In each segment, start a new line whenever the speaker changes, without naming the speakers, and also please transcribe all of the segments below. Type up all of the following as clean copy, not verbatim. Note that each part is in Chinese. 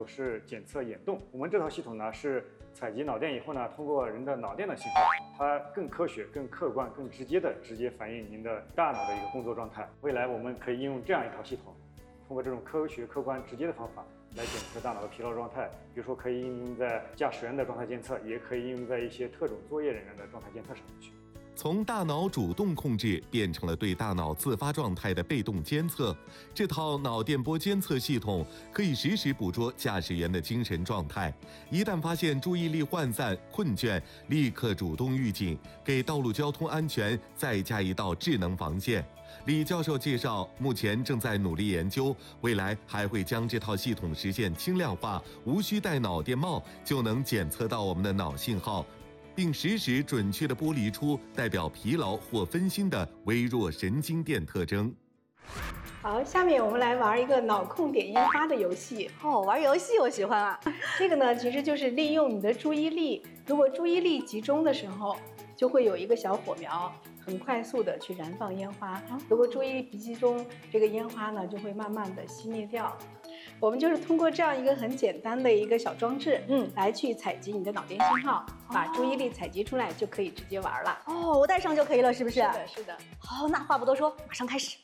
是检测眼动。我们这套系统呢是采集脑电以后呢，通过人的脑电的信号，它更科学、更客观、更直接反映您的大脑的一个工作状态。未来我们可以应用这样一套系统，通过这种科学、客观、直接的方法来检测大脑的疲劳状态。比如说可以应用在驾驶员的状态监测，也可以应用在一些特种作业人员的状态监测上面去。
从大脑主动控制变成了对大脑自发状态的被动监测。这套脑电波监测系统可以实时捕捉驾驶员的精神状态，一旦发现注意力涣散、困倦，立刻主动预警，给道路交通安全再加一道智能防线。李教授介绍，目前正在努力研究，未来还会将这套系统实现轻量化，无需戴脑电帽就能检测到我们的脑信号，并实时准确地剥离出代表疲劳或分心的微弱神经电特征。
好，下面我们来玩一个脑控点烟花的游戏。
玩游戏我喜欢啊。
这个呢，其实就是利用你的注意力，如果注意力集中的时候，就会有一个小火苗，很快速的去燃放烟花。如果注意力不集中，这个烟花呢就会慢慢的熄灭掉。我们就是通过这样一个很简单的一个小装置，来去采集你的脑电信号，把注意力采集出来就可以直接玩了。
我带上就可以了，是不是？
是的，是的。
好，那话不多说，马上开始。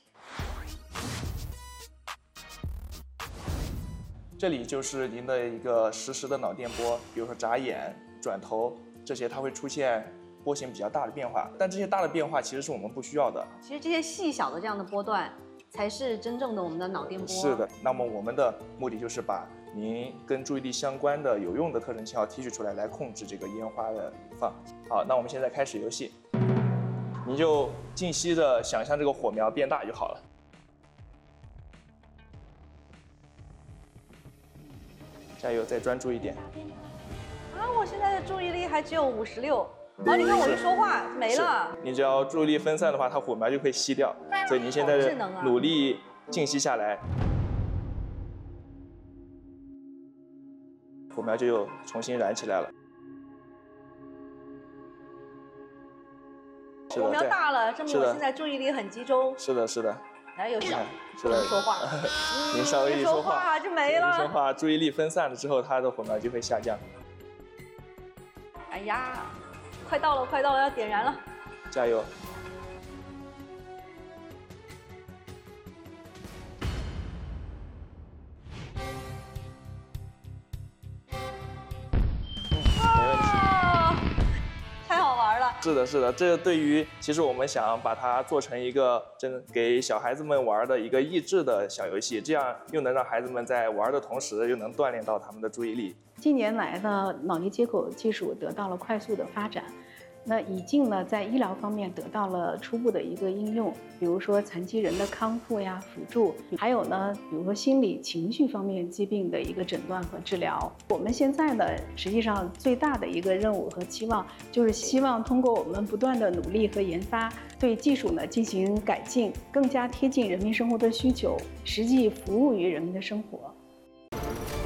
这里就是您的一个实时的脑电波，比如说眨眼、转头这些，它会出现波形比较大的变化，但这些大的变化其实是我们不需要的。
其实这些细小的这样的波段，才是真正的我们的脑电波。
是的，那么我们的目的就是把您跟注意力相关的有用的特征信号提取出来，来控制这个烟花的放。好，那我们现在开始游戏，你就静息的想象这个火苗变大就好了。加油，再专注一点。
我现在的注意力还只有56。你看我一说话没了。
你只要注意力分散的话，它火苗就会熄掉。所以您现在努力静息下来，火苗就又重新燃起来了。
火苗大了，证明我现在注意力很集中。
是的，是的。
来，又小，
是的，
说话。
您稍微一说话
就没了。
一说话，注意力分散了之后，它的火苗就会下降。
哎呀，快到了，快到了，要点燃了！
加油！
太好玩了！
是的，是的，这对于其实我们想把它做成一个给小孩子们玩的一个益智的小游戏，这样又能让孩子们在玩的同时，又能锻炼到他们的注意力。
近年来呢，脑力接口技术得到了快速的发展。那已经呢，在医疗方面得到了初步的一个应用，比如说残疾人的康复呀、辅助，还有呢，比如说心理情绪方面疾病的一个诊断和治疗。我们现在呢，实际上最大的一个任务和期望，就是希望通过我们不断的努力和研发，对技术呢进行改进，更加贴近人民生活的需求，实际服务于人民的生活。